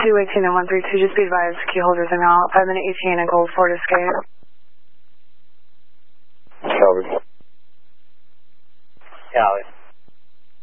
218 and 132, just be advised, key holders are now 5-minute ETA and Gold Ford Escape. Calvin. Calvin.